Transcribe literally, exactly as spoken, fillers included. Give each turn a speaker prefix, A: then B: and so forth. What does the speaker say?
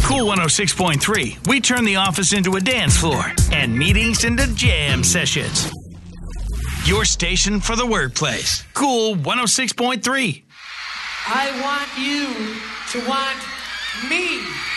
A: Cool one oh six point three. We turn the office into a dance floor and meetings into jam sessions. Your station for the workplace. Cool one oh six point three.
B: I want you to want me.